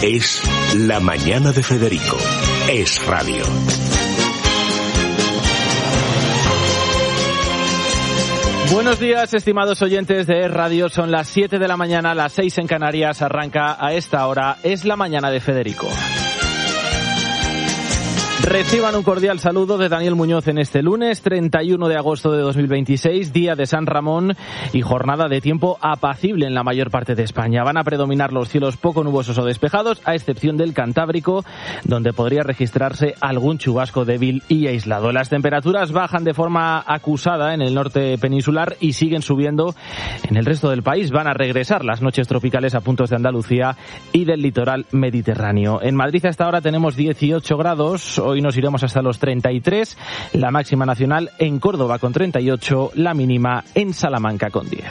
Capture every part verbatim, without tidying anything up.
Es La Mañana de Federico. Es radio. Buenos días, estimados oyentes de Es Radio. Son las siete de la mañana, las seis en Canarias. Arranca a esta hora Es La Mañana de Federico. Reciban un cordial saludo de Daniel Muñoz en este lunes, treinta y uno de agosto de dos mil veintiséis, día de San Ramón y jornada de tiempo apacible en la mayor parte de España. Van a predominar los cielos poco nubosos o despejados, a excepción del Cantábrico, donde podría registrarse algún chubasco débil y aislado. Las temperaturas bajan de forma acusada en el norte peninsular y siguen subiendo en el resto del país. Van a regresar las noches tropicales a puntos de Andalucía y del litoral mediterráneo. En Madrid hasta ahora tenemos dieciocho grados. Hoy nos iremos hasta los treinta y tres, la máxima nacional en Córdoba con treinta y ocho, la mínima en Salamanca con diez.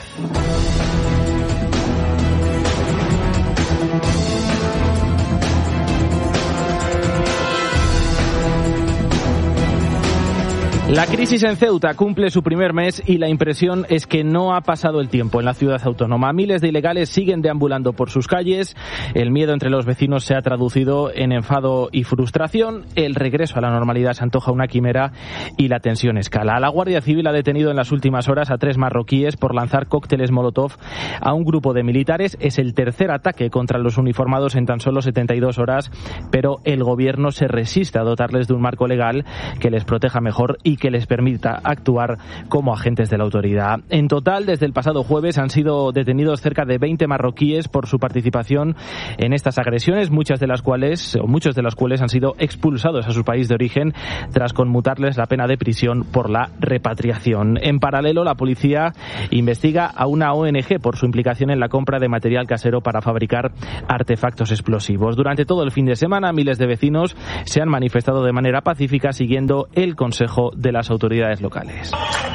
La crisis en Ceuta cumple su primer mes y la impresión es que no ha pasado el tiempo en la ciudad autónoma. Miles de ilegales siguen deambulando por sus calles, el miedo entre los vecinos se ha traducido en enfado y frustración, el regreso a la normalidad se antoja una quimera y la tensión escala. La Guardia Civil ha detenido en las últimas horas a tres marroquíes por lanzar cócteles Molotov a un grupo de militares. Es el tercer ataque contra los uniformados en tan solo setenta y dos horas, pero el gobierno se resiste a dotarles de un marco legal que les proteja mejor y que les permita actuar como agentes de la autoridad. En total, desde el pasado jueves han sido detenidos cerca de veinte marroquíes por su participación en estas agresiones, muchas de las cuales, o muchos de los cuales han sido expulsados a su país de origen tras conmutarles la pena de prisión por la repatriación. En paralelo, la policía investiga a una O N G por su implicación en la compra de material casero para fabricar artefactos explosivos. Durante todo el fin de semana, miles de vecinos se han manifestado de manera pacífica siguiendo el consejo de las autoridades locales.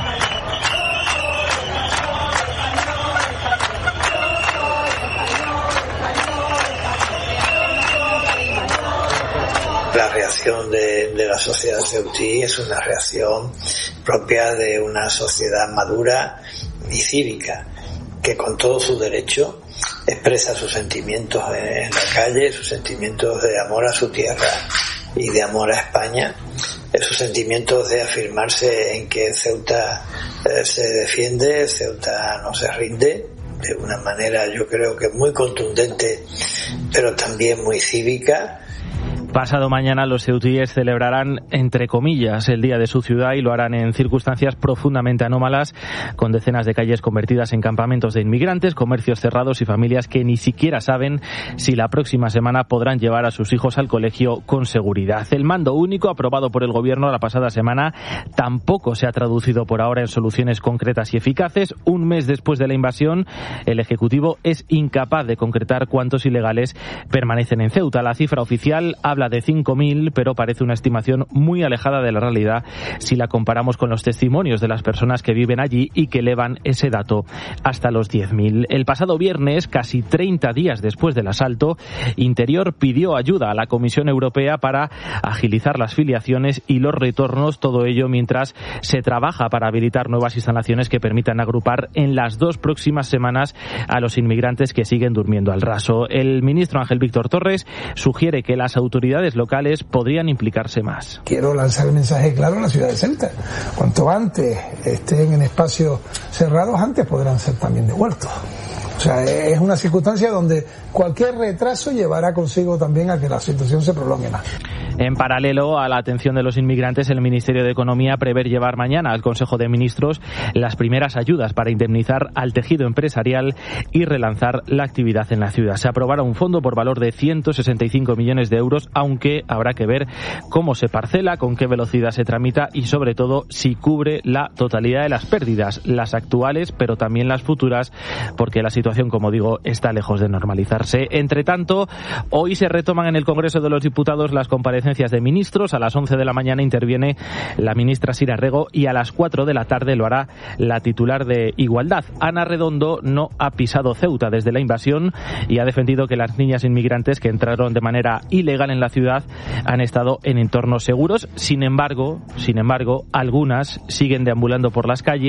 La reacción de, de la sociedad ceutí es una reacción propia de una sociedad madura y cívica, que con todo su derecho expresa sus sentimientos en la calle, sus sentimientos de amor a su tierra y de amor a España, esos sentimientos de afirmarse en que Ceuta eh, se defiende, Ceuta no se rinde, de una manera yo creo que muy contundente, pero también muy cívica. Pasado mañana los ceutíes celebrarán, entre comillas, el día de su ciudad y lo harán en circunstancias profundamente anómalas, con decenas de calles convertidas en campamentos de inmigrantes, comercios cerrados y familias que ni siquiera saben si la próxima semana podrán llevar a sus hijos al colegio con seguridad. El mando único aprobado por el gobierno la pasada semana tampoco se ha traducido por ahora en soluciones concretas y eficaces. Un mes después de la invasión, el Ejecutivo es incapaz de concretar cuántos ilegales permanecen en Ceuta. La cifra oficial habla de cinco mil, pero parece una estimación muy alejada de la realidad si la comparamos con los testimonios de las personas que viven allí y que elevan ese dato hasta los diez mil. El pasado viernes, casi treinta días después del asalto, Interior pidió ayuda a la Comisión Europea para agilizar las filiaciones y los retornos, todo ello mientras se trabaja para habilitar nuevas instalaciones que permitan agrupar en las dos próximas semanas a los inmigrantes que siguen durmiendo al raso. El ministro Ángel Víctor Torres sugiere que las autoridades locales podrían implicarse más. Quiero lanzar el mensaje claro a la ciudad de Ceuta. Cuanto antes estén en espacios cerrados, antes podrán ser también devueltos. O sea, es una circunstancia donde cualquier retraso llevará consigo también a que la situación se prolongue más. En paralelo a la atención de los inmigrantes, el Ministerio de Economía prevé llevar mañana al Consejo de Ministros las primeras ayudas para indemnizar al tejido empresarial y relanzar la actividad en la ciudad. Se aprobará un fondo por valor de ciento sesenta y cinco millones de euros, aunque habrá que ver cómo se parcela, con qué velocidad se tramita y, sobre todo, si cubre la totalidad de las pérdidas, las actuales, pero también las futuras, porque la situación, como digo, está lejos de normalizarse. Entre tanto, hoy se retoman en el Congreso de los Diputados las comparecencias de ministros. A las once de la mañana interviene la ministra Sira Rego y a las cuatro de la tarde lo hará la titular de Igualdad. Ana Redondo no ha pisado Ceuta desde la invasión y ha defendido que las niñas inmigrantes que entraron de manera ilegal en la ciudad han estado en entornos seguros. Sin embargo, sin embargo, algunas siguen deambulando por las calles,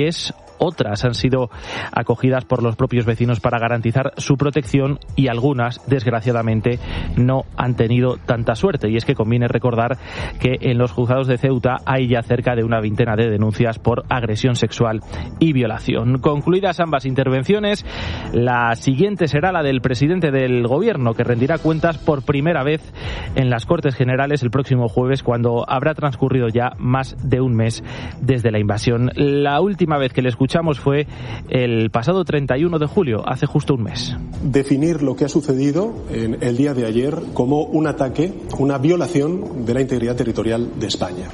otras han sido acogidas por los propios vecinos para garantizar su protección y algunas, desgraciadamente, no han tenido tanta suerte. Y es que conviene recordar que en los juzgados de Ceuta hay ya cerca de una veintena de denuncias por agresión sexual y violación. Concluidas ambas intervenciones, la siguiente será la del presidente del Gobierno, que rendirá cuentas por primera vez en las Cortes Generales el próximo jueves, cuando habrá transcurrido ya más de un mes desde la invasión. La última vez que le escuchamos fue el pasado treinta y uno de julio, hace justo un mes. Definir lo que ha sucedido en el día de ayer como un ataque, una violación de la integridad territorial de España.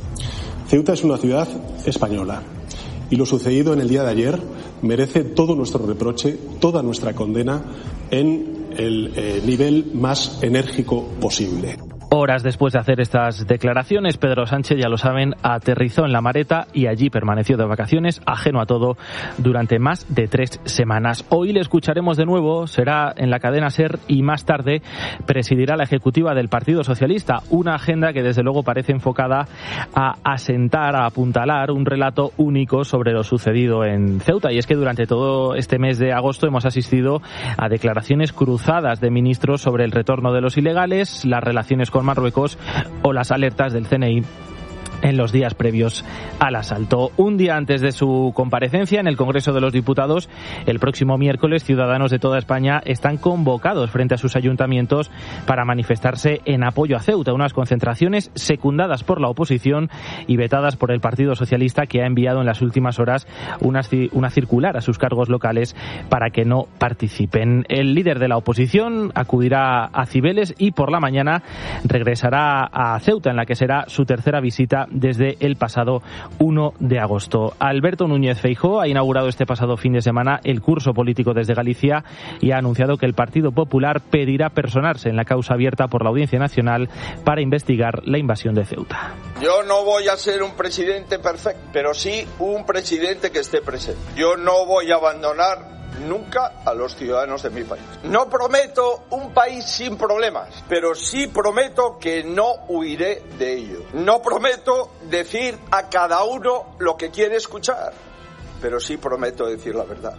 Ceuta es una ciudad española y lo sucedido en el día de ayer merece todo nuestro reproche, toda nuestra condena en el eh, nivel más enérgico posible. Horas después de hacer estas declaraciones, Pedro Sánchez, ya lo saben, aterrizó en La Mareta y allí permaneció de vacaciones, ajeno a todo, durante más de tres semanas. Hoy le escucharemos de nuevo, será en la cadena SER y más tarde presidirá la ejecutiva del Partido Socialista, una agenda que desde luego parece enfocada a asentar, a apuntalar un relato único sobre lo sucedido en Ceuta. Y es que durante todo este mes de agosto hemos asistido a declaraciones cruzadas de ministros sobre el retorno de los ilegales, las relaciones con con Marruecos o las alertas del C N I en los días previos al asalto. Un día antes de su comparecencia en el Congreso de los Diputados, el próximo miércoles, ciudadanos de toda España están convocados frente a sus ayuntamientos para manifestarse en apoyo a Ceuta, unas concentraciones secundadas por la oposición y vetadas por el Partido Socialista, que ha enviado en las últimas horas una, una circular a sus cargos locales para que no participen. El líder de la oposición acudirá a Cibeles y por la mañana regresará a Ceuta, en la que será su tercera visita desde el pasado uno de agosto. Alberto Núñez Feijóo ha inaugurado este pasado fin de semana el curso político desde Galicia y ha anunciado que el Partido Popular pedirá personarse en la causa abierta por la Audiencia Nacional para investigar la invasión de Ceuta. Yo no voy a ser un presidente perfecto, pero sí un presidente que esté presente. Yo no voy a abandonar nunca a los ciudadanos de mi país. No prometo un país sin problemas, pero sí prometo que no huiré de ello. No prometo decir a cada uno lo que quiere escuchar, pero sí prometo decir la verdad.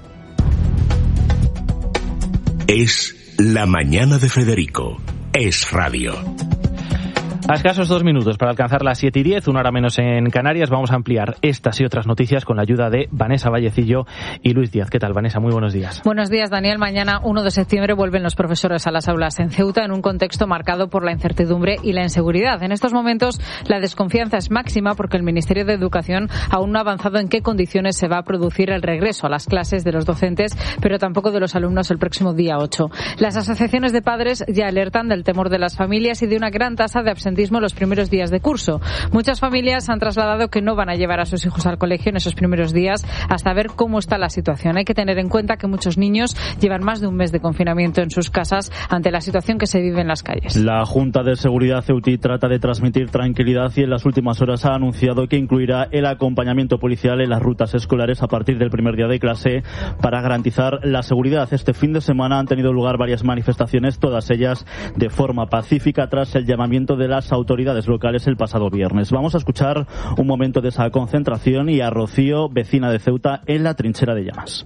Es La Mañana de Federico. Es radio. A escasos dos minutos para alcanzar las siete y diez, una hora menos en Canarias, vamos a ampliar estas y otras noticias con la ayuda de Vanessa Vallecillo y Luis Díaz. ¿Qué tal, Vanessa? Muy buenos días. Buenos días, Daniel. Mañana, uno de septiembre, vuelven los profesores a las aulas en Ceuta en un contexto marcado por la incertidumbre y la inseguridad. En estos momentos, la desconfianza es máxima porque el Ministerio de Educación aún no ha avanzado en qué condiciones se va a producir el regreso a las clases de los docentes, pero tampoco de los alumnos el próximo día ocho. Las asociaciones de padres ya alertan del temor de las familias y de una gran tasa de absentismo los primeros días de curso. Muchas familias han trasladado que no van a llevar a sus hijos al colegio en esos primeros días hasta ver cómo está la situación. Hay que tener en cuenta que muchos niños llevan más de un mes de confinamiento en sus casas ante la situación que se vive en las calles. La Junta de Seguridad Ceutí trata de transmitir tranquilidad y en las últimas horas ha anunciado que incluirá el acompañamiento policial en las rutas escolares a partir del primer día de clase para garantizar la seguridad. Este fin de semana han tenido lugar varias manifestaciones, todas ellas de forma pacífica, tras el llamamiento de las autoridades locales el pasado viernes. Vamos a escuchar un momento de esa concentración y a Rocío, vecina de Ceuta, en la trinchera de llamas.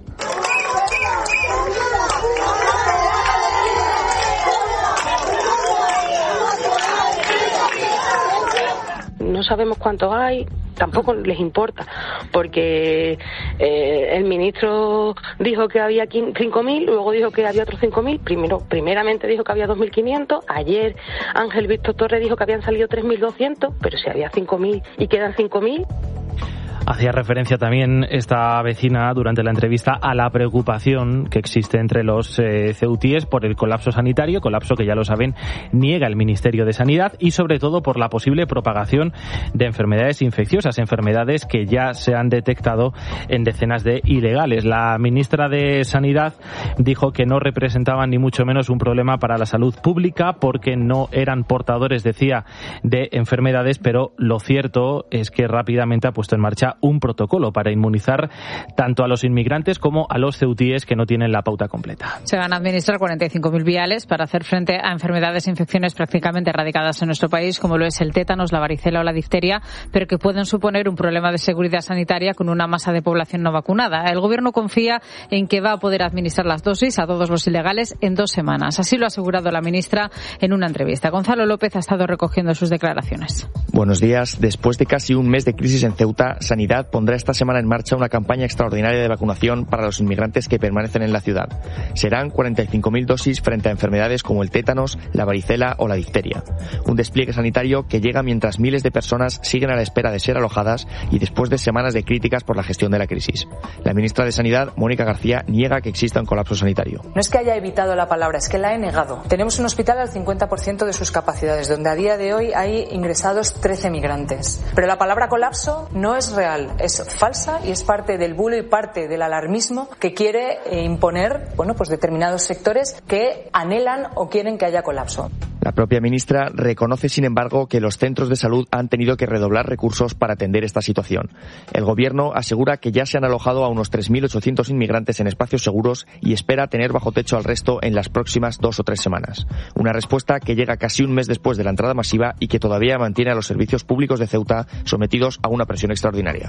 No sabemos cuántos hay, tampoco les importa, porque eh, el ministro dijo que había cinco mil, luego dijo que había otros cinco mil, primero, primeramente dijo que había dos mil quinientos, ayer Ángel Víctor Torres dijo que habían salido tres mil doscientos, pero si había cinco mil y quedan cinco mil... Hacía referencia también esta vecina durante la entrevista a la preocupación que existe entre los eh, ceutíes por el colapso sanitario, colapso que ya lo saben niega el Ministerio de Sanidad, y sobre todo por la posible propagación de enfermedades infecciosas, enfermedades que ya se han detectado en decenas de ilegales. La ministra de Sanidad dijo que no representaban ni mucho menos un problema para la salud pública porque no eran portadores, decía, de enfermedades, pero lo cierto es que rápidamente ha puesto en marcha ya un protocolo para inmunizar tanto a los inmigrantes como a los ceutíes que no tienen la pauta completa. Se van a administrar cuarenta y cinco mil viales para hacer frente a enfermedades e infecciones prácticamente erradicadas en nuestro país, como lo es el tétanos, la varicela o la difteria, pero que pueden suponer un problema de seguridad sanitaria con una masa de población no vacunada. El Gobierno confía en que va a poder administrar las dosis a todos los ilegales en dos semanas. Así lo ha asegurado la ministra en una entrevista. Gonzalo López ha estado recogiendo sus declaraciones. Buenos días. Después de casi un mes de crisis en Ceuta, Sanidad pondrá esta semana en marcha una campaña extraordinaria de vacunación para los inmigrantes que permanecen en la ciudad. Serán cuarenta y cinco mil dosis frente a enfermedades como el tétanos, la varicela o la difteria. Un despliegue sanitario que llega mientras miles de personas siguen a la espera de ser alojadas y después de semanas de críticas por la gestión de la crisis. La ministra de Sanidad, Mónica García, niega que exista un colapso sanitario. No es que haya evitado la palabra, es que la he negado. Tenemos un hospital al cincuenta por ciento de sus capacidades, donde a día de hoy hay ingresados trece migrantes. Pero la palabra colapso no es real, es falsa y es parte del bulo y parte del alarmismo que quiere imponer, bueno, pues determinados sectores que anhelan o quieren que haya colapso. La propia ministra reconoce, sin embargo, que los centros de salud han tenido que redoblar recursos para atender esta situación. El Gobierno asegura que ya se han alojado a unos tres mil ochocientos inmigrantes en espacios seguros y espera tener bajo techo al resto en las próximas dos o tres semanas. Una respuesta que llega casi un mes después de la entrada masiva y que todavía mantiene a los servicios públicos de Ceuta sometidos a una presión extraordinaria.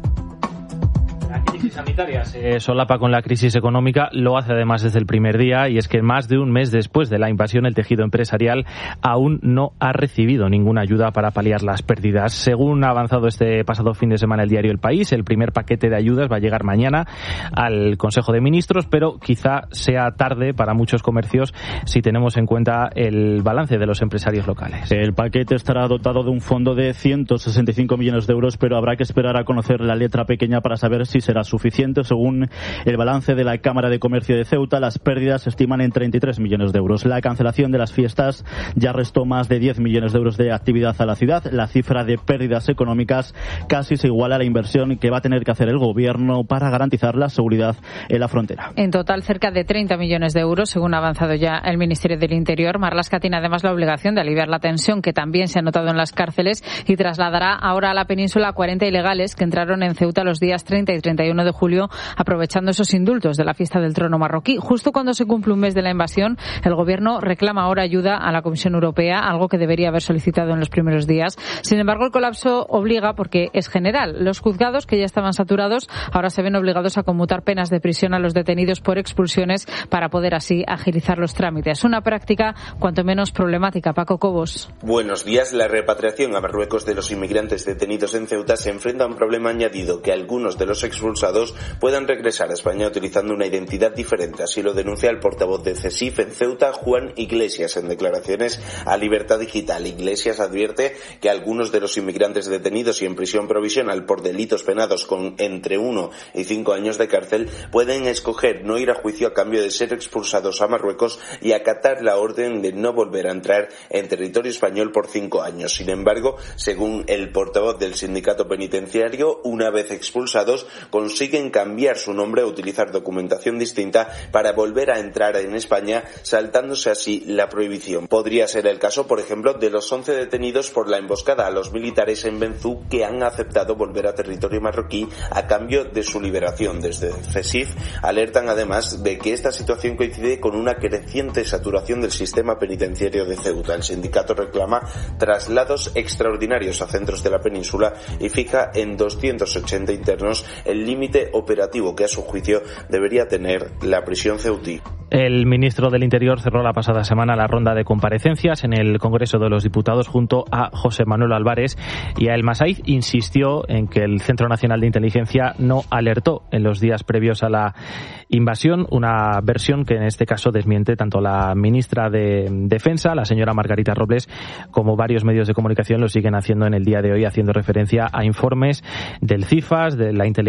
La crisis sanitaria se solapa con la crisis económica, lo hace además desde el primer día, y es que más de un mes después de la invasión el tejido empresarial aún no ha recibido ninguna ayuda para paliar las pérdidas. Según ha avanzado este pasado fin de semana el diario El País, el primer paquete de ayudas va a llegar mañana al Consejo de Ministros, pero quizá sea tarde para muchos comercios si tenemos en cuenta el balance de los empresarios locales. El paquete estará dotado de un fondo de ciento sesenta y cinco millones de euros, pero habrá que esperar a conocer la letra pequeña para saber si será suficiente. Según el balance de la Cámara de Comercio de Ceuta, las pérdidas se estiman en treinta y tres millones de euros. La cancelación de las fiestas ya restó más de diez millones de euros de actividad a la ciudad. La cifra de pérdidas económicas casi se iguala a la inversión que va a tener que hacer el Gobierno para garantizar la seguridad en la frontera. En total, cerca de treinta millones de euros, según ha avanzado ya el Ministerio del Interior. Marlaska tiene además la obligación de aliviar la tensión que también se ha notado en las cárceles y trasladará ahora a la península a cuarenta ilegales que entraron en Ceuta los días treinta y treinta y uno de julio, aprovechando esos indultos de la fiesta del trono marroquí. Justo cuando se cumple un mes de la invasión, el Gobierno reclama ahora ayuda a la Comisión Europea, algo que debería haber solicitado en los primeros días. Sin embargo, el colapso obliga porque es general. Los juzgados, que ya estaban saturados, ahora se ven obligados a conmutar penas de prisión a los detenidos por expulsiones para poder así agilizar los trámites. Una práctica cuanto menos problemática. Paco Cobos. Buenos días. La repatriación a Marruecos de los inmigrantes detenidos en Ceuta se enfrenta a un problema añadido, que algunos de los expulsados puedan regresar a España utilizando una identidad diferente. Así lo denuncia el portavoz de CESIF en Ceuta, Juan Iglesias, en declaraciones a Libertad Digital. Iglesias advierte que algunos de los inmigrantes detenidos y en prisión provisional por delitos penados con entre uno y cinco años de cárcel pueden escoger no ir a juicio a cambio de ser expulsados a Marruecos y acatar la orden de no volver a entrar en territorio español por cinco años. Sin embargo, según el portavoz del sindicato penitenciario, una vez expulsados consiguen cambiar su nombre o utilizar documentación distinta para volver a entrar en España, saltándose así la prohibición. Podría ser el caso, por ejemplo, de los once detenidos por la emboscada a los militares en Benzú, que han aceptado volver a territorio marroquí a cambio de su liberación. Desde CESIF alertan además de que esta situación coincide con una creciente saturación del sistema penitenciario de Ceuta. El sindicato reclama traslados extraordinarios a centros de la península y fija en doscientos ochenta internos el límite operativo que a su juicio debería tener la prisión ceutí. El ministro del Interior cerró la pasada semana la ronda de comparecencias en el Congreso de los Diputados junto a José Manuel Álvarez y a El Masaiz. Insistió en que el Centro Nacional de Inteligencia no alertó en los días previos a la invasión, una versión que en este caso desmiente tanto la ministra de Defensa, la señora Margarita Robles, como varios medios de comunicación lo siguen haciendo en el día de hoy, haciendo referencia a informes del CIFAS, de la inteligencia militar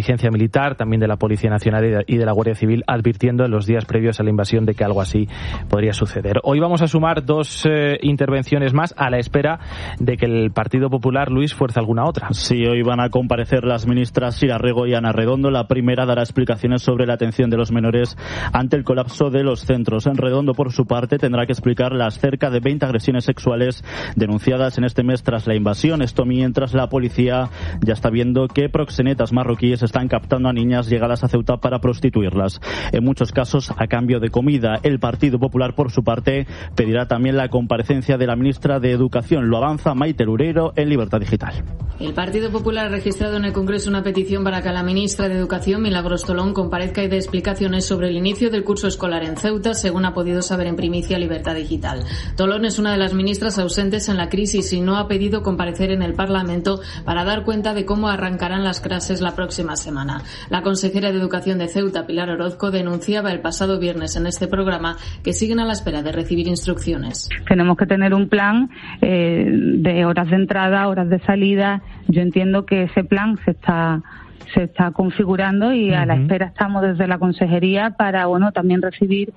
Militar, también de la Policía Nacional y de la Guardia Civil, advirtiendo en los días previos a la invasión de que algo así podría suceder. Hoy vamos a sumar dos eh, intervenciones más a la espera de que el Partido Popular, Luis, fuerce alguna otra. Sí, hoy van a comparecer las ministras Sira Rego y Ana Redondo. La primera dará explicaciones sobre la atención de los menores ante el colapso de los centros. En Redondo, por su parte, tendrá que explicar las cerca de veinte agresiones sexuales denunciadas en este mes tras la invasión. Esto mientras la policía ya está viendo que proxenetas marroquíes están captando a niñas llegadas a Ceuta para prostituirlas, en muchos casos a cambio de comida. El Partido Popular, por su parte, pedirá también la comparecencia de la ministra de Educación. Lo avanza Maite Lureiro en Libertad Digital. El Partido Popular ha registrado en el Congreso una petición para que la ministra de Educación, Milagros Tolón, comparezca y dé explicaciones sobre el inicio del curso escolar en Ceuta, según ha podido saber en primicia Libertad Digital. Tolón es una de las ministras ausentes en la crisis y no ha pedido comparecer en el Parlamento para dar cuenta de cómo arrancarán las clases la próxima semana. La consejera de Educación de Ceuta, Pilar Orozco, denunciaba el pasado viernes en este programa que siguen a la espera de recibir instrucciones. Tenemos que tener un plan eh, de horas de entrada, horas de salida. Yo entiendo que ese plan se está se está configurando y uh-huh. a la espera estamos desde la consejería para, bueno, también recibir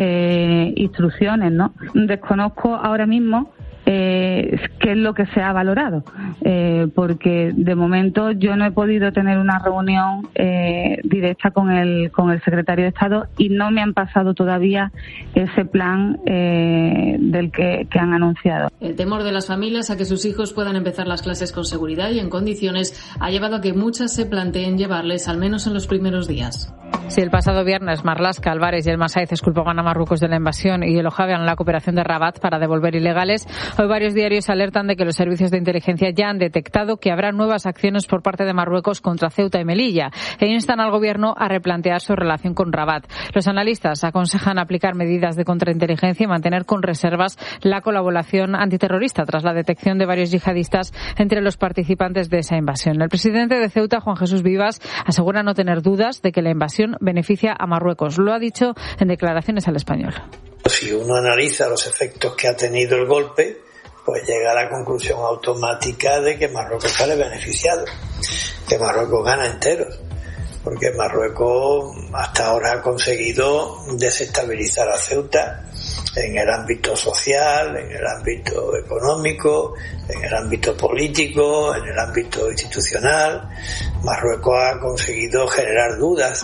eh, instrucciones, ¿no? Desconozco ahora mismo Eh, qué es lo que se ha valorado, eh, porque de momento yo no he podido tener una reunión eh, directa con el con el secretario de Estado y no me han pasado todavía ese plan eh, del que, que han anunciado. El temor de las familias a que sus hijos puedan empezar las clases con seguridad y en condiciones ha llevado a que muchas se planteen llevarles al menos en los primeros días. Si el pasado viernes Marlaska, Álvarez y el Masaiz culpaban a Marruecos de la invasión y elogiaban la cooperación de Rabat para devolver ilegales, hoy varios diarios alertan de que los servicios de inteligencia ya han detectado que habrá nuevas acciones por parte de Marruecos contra Ceuta y Melilla e instan al gobierno a replantear su relación con Rabat. Los analistas aconsejan aplicar medidas de contrainteligencia y mantener con reservas la colaboración antiterrorista tras la detección de varios yihadistas entre los participantes de esa invasión. El presidente de Ceuta, Juan Jesús Vivas, asegura no tener dudas de que la invasión beneficia a Marruecos. Lo ha dicho en declaraciones al Español. Si uno analiza los efectos que ha tenido el golpe, pues llega a la conclusión automática de que Marruecos sale beneficiado, que Marruecos gana enteros, porque Marruecos hasta ahora ha conseguido desestabilizar a Ceuta en el ámbito social, en el ámbito económico, en el ámbito político, en el ámbito institucional. Marruecos ha conseguido generar dudas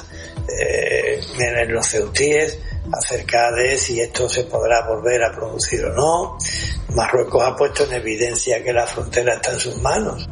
eh, en los ceutíes acerca de si esto se podrá volver a producir o no. Marruecos ha puesto en evidencia que la frontera está en sus manos.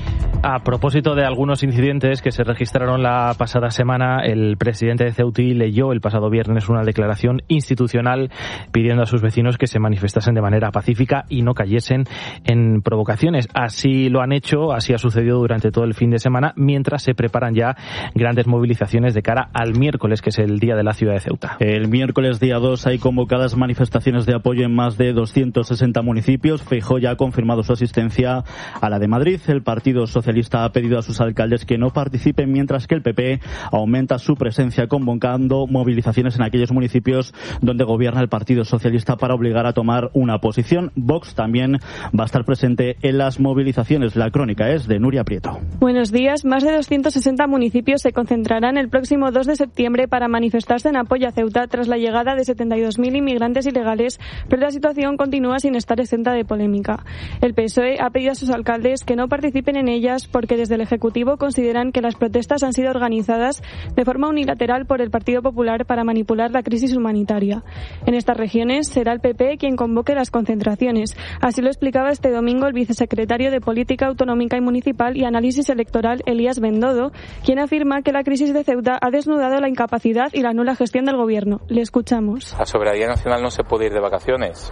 A propósito de algunos incidentes que se registraron la pasada semana, el presidente de Ceutí leyó el pasado viernes una declaración institucional pidiendo a sus vecinos que se manifestasen de manera pacífica y no cayesen en provocaciones. Así lo han hecho, así ha sucedido durante todo el fin de semana, mientras se preparan ya grandes movilizaciones de cara al miércoles, que es el día de la ciudad de Ceuta. El miércoles día dos hay convocadas manifestaciones de apoyo en más de doscientos sesenta municipios. Feijóo ya ha confirmado su asistencia a la de Madrid. El Partido Socialista ha pedido a sus alcaldes que no participen, mientras que el P P aumenta su presencia convocando movilizaciones en aquellos municipios donde gobierna el Partido Socialista para obligar a tomar una posición. Vox también va a estar presente en las movilizaciones. La crónica es de Nuria Prieto. Buenos días. Más de doscientos sesenta municipios se concentrarán el próximo dos de septiembre para manifestarse en apoyo a Ceuta tras la llegada de setenta y dos mil inmigrantes ilegales, pero la situación continúa sin estar exenta de polémica. El P S O E ha pedido a sus alcaldes que no participen en ellas porque desde el Ejecutivo consideran que las protestas han sido organizadas de forma unilateral por el Partido Popular para manipular la crisis humanitaria. En estas regiones será el P P quien convoque las concentraciones. Así lo explicaba este domingo el vicesecretario de Política Autonómica y Municipal y Análisis Electoral, Elías Bendodo, quien afirma que la crisis de Ceuta ha desnudado la incapacidad y la nula gestión del Gobierno. Le escuchamos. La soberanía nacional no se puede ir de vacaciones.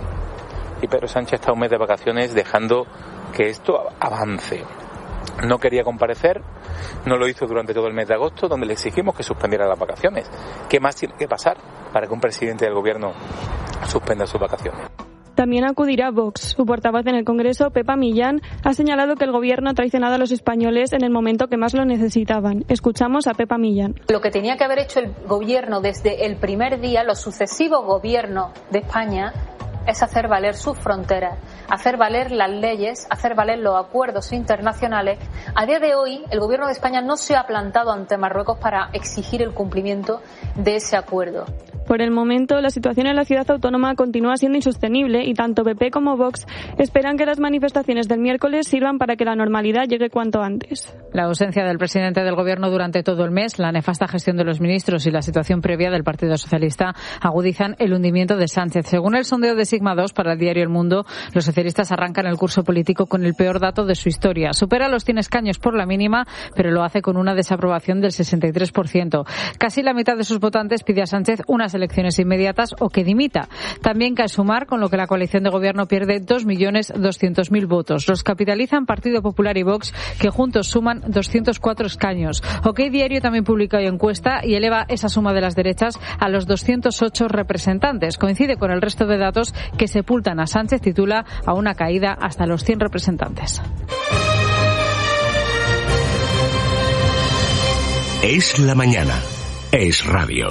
Y Pedro Sánchez está un mes de vacaciones dejando que esto avance. No quería comparecer, no lo hizo durante todo el mes de agosto, donde le exigimos que suspendiera las vacaciones. ¿Qué más tiene que pasar para que un presidente del gobierno suspenda sus vacaciones? También acudirá Vox. Su portavoz en el Congreso, Pepa Millán, ha señalado que el Gobierno ha traicionado a los españoles en el momento que más lo necesitaban. Escuchamos a Pepa Millán. Lo que tenía que haber hecho el Gobierno desde el primer día, los sucesivos gobiernos de España, es hacer valer sus fronteras, hacer valer las leyes, hacer valer los acuerdos internacionales. A día de hoy, el Gobierno de España no se ha plantado ante Marruecos para exigir el cumplimiento de ese acuerdo. Por el momento, la situación en la ciudad autónoma continúa siendo insostenible y tanto P P como Vox esperan que las manifestaciones del miércoles sirvan para que la normalidad llegue cuanto antes. La ausencia del presidente del Gobierno durante todo el mes, la nefasta gestión de los ministros y la situación previa del Partido Socialista agudizan el hundimiento de Sánchez. Según el sondeo de Sigma dos para el diario El Mundo, los socialistas arrancan el curso político con el peor dato de su historia. Supera los cien escaños por la mínima, pero lo hace con una desaprobación del sesenta y tres por ciento. Casi la mitad de sus votantes pide a Sánchez unas elecciones inmediatas o que dimita. También cae Sumar, con lo que la coalición de gobierno pierde dos millones doscientos mil votos. Los capitalizan Partido Popular y Vox, que juntos suman doscientos cuatro escaños. OK Diario también publica hoy encuesta y eleva esa suma de las derechas a los doscientos ocho representantes. Coincide con el resto de datos que sepultan a Sánchez, titula a una caída hasta los cien representantes. Es la mañana. Es radio.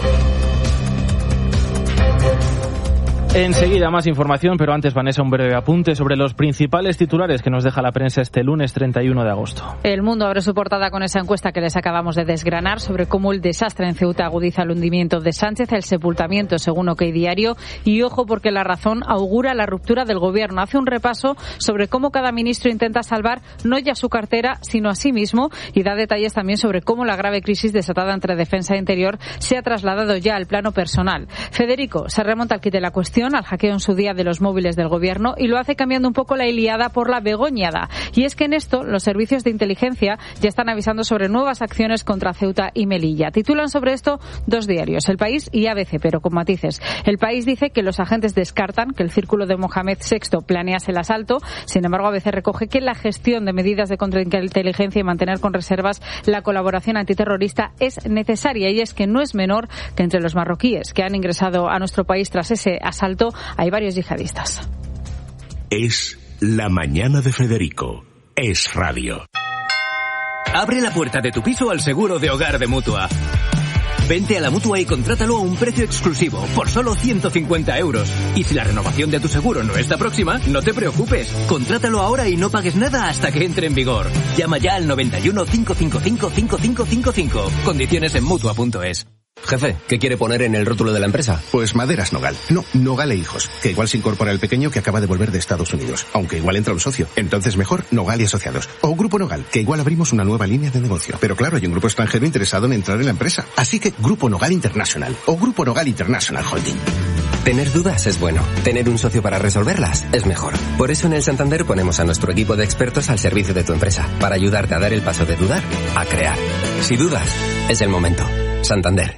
Enseguida más información, pero antes, Vanessa, un breve apunte sobre los principales titulares que nos deja la prensa este lunes treinta y uno de agosto. El Mundo abre su portada con esa encuesta que les acabamos de desgranar sobre cómo el desastre en Ceuta agudiza el hundimiento de Sánchez, el sepultamiento según OK Diario, y ojo porque La Razón augura la ruptura del gobierno. Hace un repaso sobre cómo cada ministro intenta salvar no ya su cartera, sino a sí mismo, y da detalles también sobre cómo la grave crisis desatada entre defensa e interior se ha trasladado ya al plano personal. Federico se remonta al quid de la cuestión, al hackeo en su día de los móviles del gobierno, y lo hace cambiando un poco la Ilíada por la Begoñada. Y es que en esto los servicios de inteligencia ya están avisando sobre nuevas acciones contra Ceuta y Melilla. Titulan sobre esto dos diarios, El País y A B C, pero con matices. El País dice que los agentes descartan que el círculo de Mohamed sexto planease el asalto. Sin embargo, A B C recoge que la gestión de medidas de contrainteligencia y mantener con reservas la colaboración antiterrorista es necesaria, y es que no es menor que entre los marroquíes que han ingresado a nuestro país tras ese asalto hay varios yihadistas. Es la mañana de Federico. Es radio. Abre la puerta de tu piso al seguro de hogar de Mutua. Vente a la Mutua y contrátalo a un precio exclusivo, por solo ciento cincuenta euros. Y si la renovación de tu seguro no está próxima, no te preocupes. Contrátalo ahora y no pagues nada hasta que entre en vigor. Llama ya al noventa y uno, cinco cinco cinco, cinco cinco cinco cinco. Condiciones en Mutua punto es. Jefe, ¿qué quiere poner en el rótulo de la empresa? Pues Maderas Nogal. No, Nogal e Hijos. Que igual se incorpora el pequeño que acaba de volver de Estados Unidos. Aunque igual entra un socio. Entonces mejor Nogal y Asociados. O Grupo Nogal, que igual abrimos una nueva línea de negocio. Pero claro, hay un grupo extranjero interesado en entrar en la empresa. Así que Grupo Nogal International. O Grupo Nogal International Holding. Tener dudas es bueno. Tener un socio para resolverlas es mejor. Por eso en el Santander ponemos a nuestro equipo de expertos al servicio de tu empresa. Para ayudarte a dar el paso de dudar a crear. Si dudas, es el momento. Santander.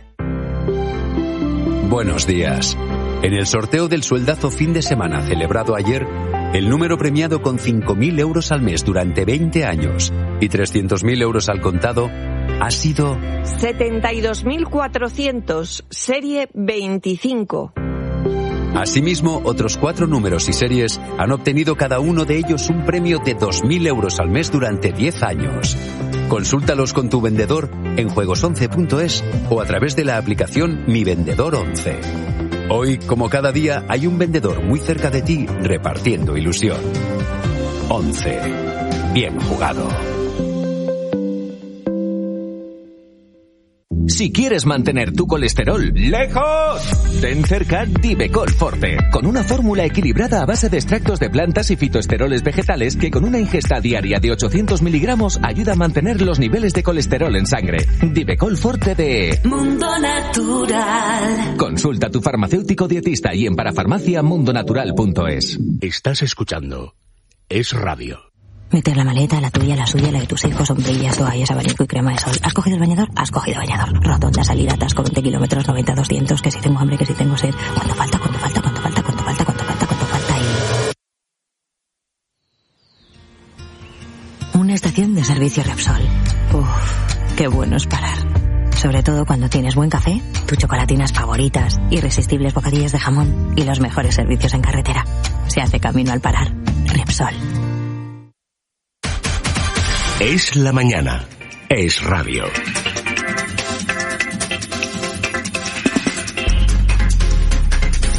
Buenos días. En el sorteo del sueldazo fin de semana celebrado ayer, el número premiado con cinco mil euros al mes durante veinte años y trescientos mil euros al contado ha sido setenta y dos mil cuatrocientos, serie veinticinco. Asimismo, otros cuatro números y series han obtenido cada uno de ellos un premio de dos mil euros al mes durante diez años. Consúltalos con tu vendedor en juegos once punto es o a través de la aplicación Mi Vendedor once. Hoy, como cada día, hay un vendedor muy cerca de ti repartiendo ilusión. once. Bien jugado. Si quieres mantener tu colesterol lejos, ten cerca Divecol Forte, con una fórmula equilibrada a base de extractos de plantas y fitoesteroles vegetales que con una ingesta diaria de ochocientos miligramos ayuda a mantener los niveles de colesterol en sangre. Divecol Forte de Mundo Natural. Consulta a tu farmacéutico dietista y en parafarmacia mundonatural punto es. Estás escuchando Es Radio. Meter la maleta, la tuya, la suya, la de tus hijos, sombrillas, toallas, abanico y crema de sol. ¿Has cogido el bañador? Has cogido bañador. Rotonda, salida, atasco, veinte kilómetros, noventa, doscientos, que si tengo hambre, que si tengo sed. ¿Cuánto falta? ¿Cuánto falta? ¿Cuánto falta? ¿Cuánto falta? ¿Cuánto falta? ¿Cuánto falta? Y... Una estación de servicio Repsol. Uff, qué bueno es parar. Sobre todo cuando tienes buen café, tus chocolatinas favoritas, irresistibles bocadillos de jamón y los mejores servicios en carretera. Se hace camino al parar. Repsol. Es la mañana. Es radio.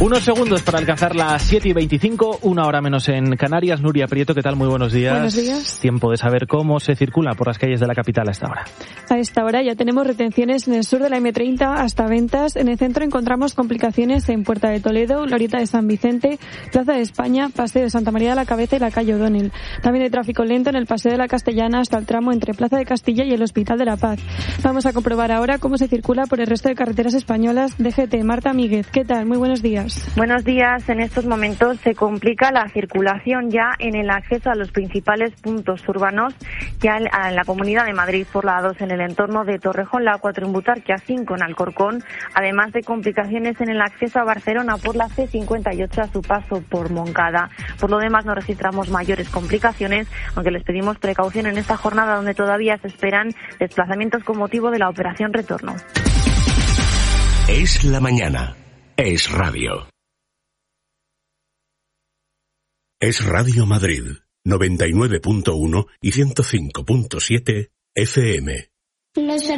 Unos segundos para alcanzar las siete y veinticinco, una hora menos en Canarias. Nuria Prieto, ¿qué tal? Muy buenos días. Buenos días. Tiempo de saber cómo se circula por las calles de la capital a esta hora. A esta hora ya tenemos retenciones en el sur de la eme treinta hasta Ventas. En el centro encontramos complicaciones en Puerta de Toledo, Glorieta de San Vicente, Plaza de España, Paseo de Santa María de la Cabeza y la calle O'Donnell. También hay tráfico lento en el Paseo de la Castellana hasta el tramo entre Plaza de Castilla y el Hospital de la Paz. Vamos a comprobar ahora cómo se circula por el resto de carreteras españolas. D G T, Marta Míguez, ¿qué tal? Muy buenos días. Buenos días. En estos momentos se complica la circulación ya en el acceso a los principales puntos urbanos, ya en la Comunidad de Madrid por la A dos en el entorno de Torrejón, la A cuatro en Butarque, A cinco en Alcorcón, además de complicaciones en el acceso a Barcelona por la ce cincuenta y ocho a su paso por Moncada. Por lo demás no registramos mayores complicaciones, aunque les pedimos precaución en esta jornada donde todavía se esperan desplazamientos con motivo de la operación retorno. Es la mañana. Es radio. Es Radio Madrid, noventa y nueve punto uno y ciento cinco punto siete F M.